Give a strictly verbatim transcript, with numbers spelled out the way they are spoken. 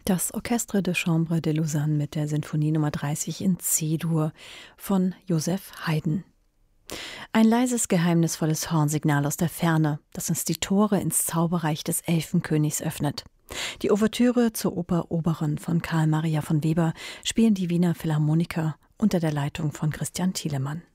Das Orchestre de Chambre de Lausanne mit der Sinfonie Nummer dreißig in C-Dur von Joseph Haydn. Ein leises, geheimnisvolles Hornsignal aus der Ferne, das uns die Tore ins Zauberreich des Elfenkönigs öffnet. Die Ouvertüre zur Oper Oberon von Carl Maria von Weber spielen die Wiener Philharmoniker unter der Leitung von Christian Thielemann.